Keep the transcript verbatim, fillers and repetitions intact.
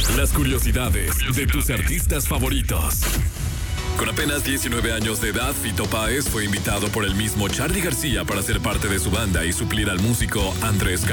Las curiosidades de tus artistas favoritos. Con apenas diecinueve años de edad, Fito Páez fue invitado por el mismo Charly García para ser parte de su banda y suplir al músico Andrés Calamaro.